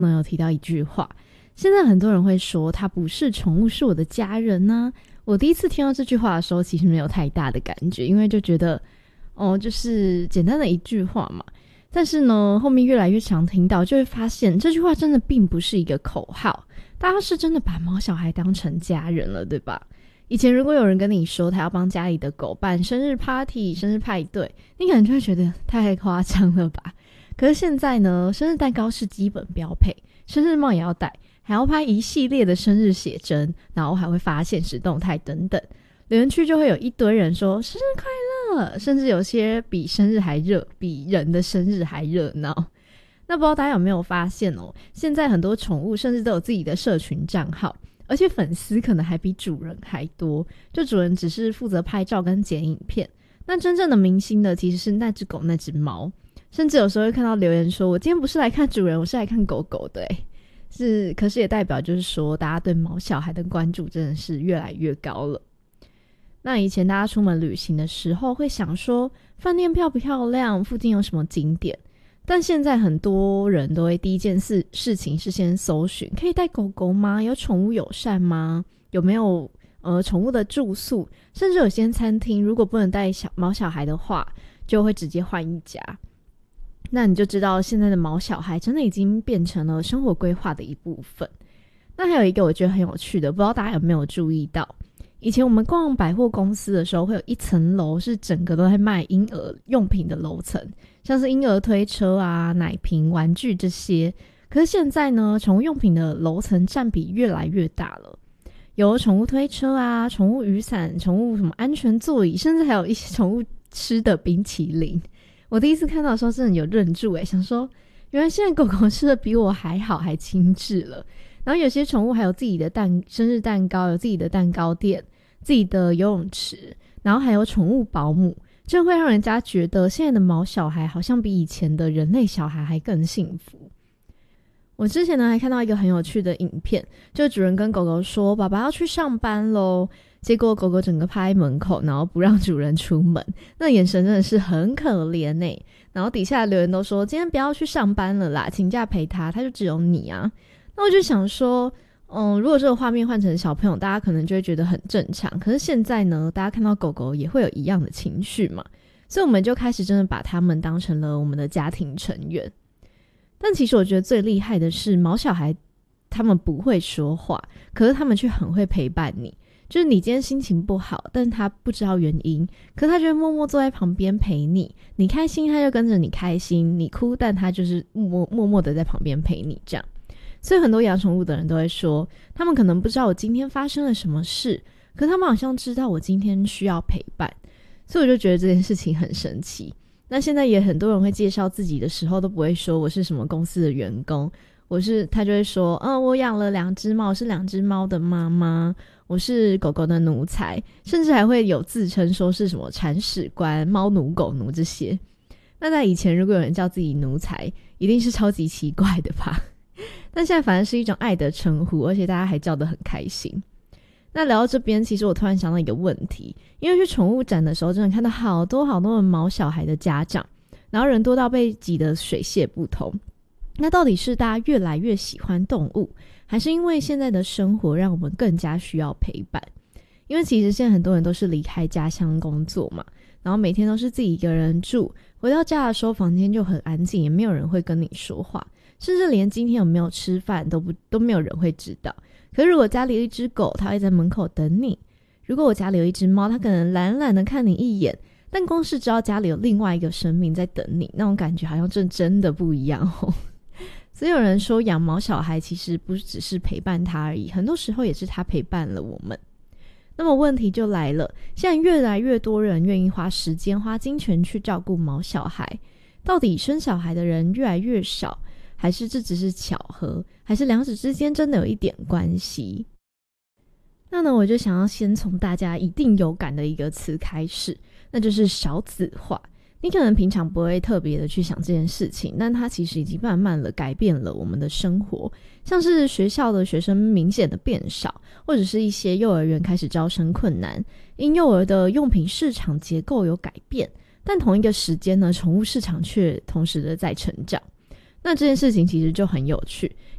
那有提到一句话，现在很多人会说它不是宠物是我的家人啊。我第一次听到这句话的时候其实没有太大的感觉，因为就觉得就是简单的一句话嘛。但是呢后面越来越常听到，就会发现这句话真的并不是一个口号，大家是真的把毛小孩当成家人了，对吧？以前如果有人跟你说他要帮家里的狗办生日 party 生日派对，你可能就会觉得太夸张了吧。可是现在呢，生日蛋糕是基本标配，生日帽也要戴，还要拍一系列的生日写真，然后还会发现实动态等等。留言区就会有一堆人说生日快乐，甚至有些比生日还热，比人的生日还热闹。那不知道大家有没有发现现在很多宠物甚至都有自己的社群账号，而且粉丝可能还比主人还多，就主人只是负责拍照跟剪影片，那真正的明星呢其实是那只狗那只猫。甚至有时候会看到留言说我今天不是来看主人，我是来看狗狗的可是也代表就是说大家对毛小孩的关注真的是越来越高了。那以前大家出门旅行的时候会想说饭店漂不漂亮，附近有什么景点，但现在很多人都会第一件事情是先搜寻可以带狗狗吗，有宠物友善吗，有没有宠物的住宿，甚至有些餐厅如果不能带毛小孩的话就会直接换一家。那你就知道现在的毛小孩真的已经变成了生活规划的一部分。那还有一个我觉得很有趣的，不知道大家有没有注意到，以前我们逛百货公司的时候会有一层楼是整个都在卖婴儿用品的楼层，像是婴儿推车啊、奶瓶、玩具这些。可是现在呢，宠物用品的楼层占比越来越大了，有宠物推车啊、宠物雨伞、宠物什么安全座椅，甚至还有一些宠物吃的冰淇淋。我第一次看到的时候真的有愣住想说原来现在狗狗吃的比我还好，还精致了。然后有些宠物还有自己的生日蛋糕，有自己的蛋糕店，自己的游泳池，然后还有宠物保姆，这会让人家觉得现在的毛小孩好像比以前的人类小孩还更幸福。我之前呢还看到一个很有趣的影片，就主人跟狗狗说爸爸要去上班咯，结果狗狗整个趴在门口，然后不让主人出门，那眼神真的是很可怜然后底下的留言都说今天不要去上班了啦，请假陪他就只有你啊。那我就想说如果这个画面换成小朋友，大家可能就会觉得很正常，可是现在呢大家看到狗狗也会有一样的情绪嘛，所以我们就开始真的把他们当成了我们的家庭成员。但其实我觉得最厉害的是毛小孩他们不会说话，可是他们却很会陪伴你，就是你今天心情不好，但他不知道原因，可是他就会默默坐在旁边陪你，你开心他就跟着你开心，你哭但他就是默默的在旁边陪你这样。所以很多养宠物的人都会说他们可能不知道我今天发生了什么事，可是他们好像知道我今天需要陪伴，所以我就觉得这件事情很神奇。那现在也很多人会介绍自己的时候都不会说我是什么公司的员工，他就会说我养了2只猫，我是2只猫的妈妈，我是狗狗的奴才，甚至还会有自称说是什么铲屎官、猫奴、狗奴这些。那在以前如果有人叫自己奴才一定是超级奇怪的吧，但现在反而是一种爱的称呼，而且大家还叫得很开心。那聊到这边，其实我突然想到一个问题，因为去宠物展的时候真的看到好多好多的毛小孩的家长，然后人多到被挤得水泄不通。那到底是大家越来越喜欢动物，还是因为现在的生活让我们更加需要陪伴？因为其实现在很多人都是离开家乡工作嘛，然后每天都是自己一个人住，回到家的时候房间就很安静，也没有人会跟你说话，甚至连今天有没有吃饭都没有人会知道。可是如果家里有一只狗，它会在门口等你；如果我家里有一只猫，它可能懒懒的看你一眼，但光是知道家里有另外一个生命在等你，那种感觉好像真的不一样所以有人说养毛小孩其实不只是陪伴他而已，很多时候也是他陪伴了我们。那么问题就来了，现在越来越多人愿意花时间花金钱去照顾毛小孩，到底生小孩的人越来越少，还是这只是巧合，还是两者之间真的有一点关系？那呢我就想要先从大家一定有感的一个词开始，那就是少子化。你可能平常不会特别的去想这件事情，但它其实已经慢慢的改变了我们的生活，像是学校的学生明显的变少，或者是一些幼儿园开始招生困难，婴幼儿的用品市场结构有改变，但同一个时间呢，宠物市场却同时的在成长。 那这件事情其实就很有趣，